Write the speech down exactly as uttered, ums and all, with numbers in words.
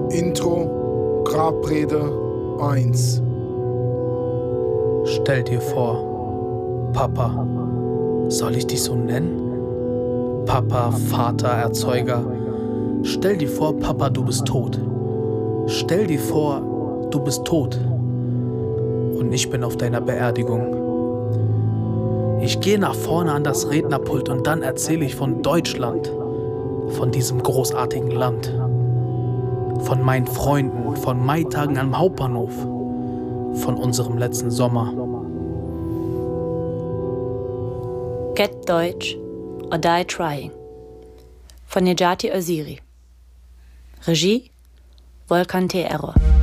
Intro, Grabrede eins. Stell dir vor, Papa, soll ich dich so nennen? Papa, Vater, Erzeuger. Stell dir vor, Papa, du bist tot. Stell dir vor, du bist tot. Und ich bin auf deiner Beerdigung. Ich gehe nach vorne an das Rednerpult und dann erzähle ich von Deutschland, von diesem großartigen Land, von meinen Freunden, von Maitagen am Hauptbahnhof, von unserem letzten Sommer. Get Deutsch or Die Trying von Nejati Öziri. Regie Volkan T. Error.